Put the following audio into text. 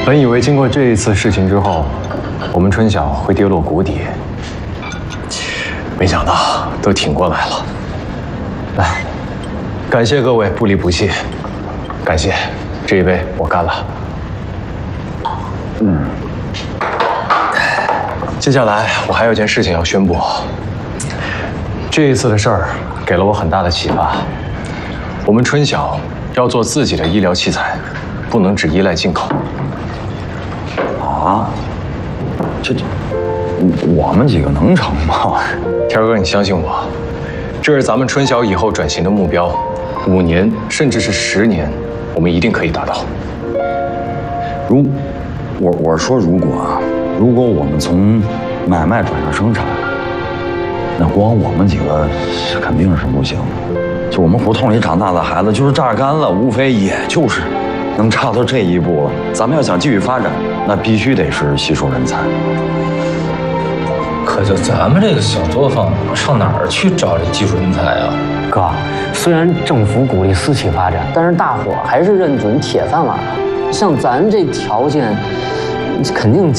本以为经过这一次事情之后，我们春晓会跌落谷底，没想到都挺过来了。来，感谢各位不离不弃，感谢，这一杯我干了。接下来我还有件事情要宣布。这一次的事儿给了我很大的启发。我们春晓要做自己的医疗器材，不能只依赖进口。 啊？我们几个能成吗？ 天哥，你相信我，这是咱们春晓以后转型的目标，5年甚至是10年，我们一定可以达到。 我说如果我们从买卖转向生产，那光我们几个肯定是不行。就我们胡同里长大的孩子，就是榨干了，无非也就是能差到这一步了。咱们要想继续发展，那必须得是吸收人才。 可就咱们这个小作坊，上哪儿去找这技术人才啊？ 哥，虽然政府鼓励私企发展，但是大伙儿还是认准铁饭碗。像咱这条件，肯定